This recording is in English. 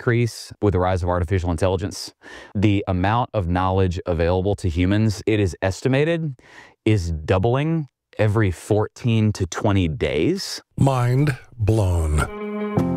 increase with the rise of artificial intelligence. The amount of knowledge available to humans, it is estimated, is doubling every 14 to 20 days. Mind blown.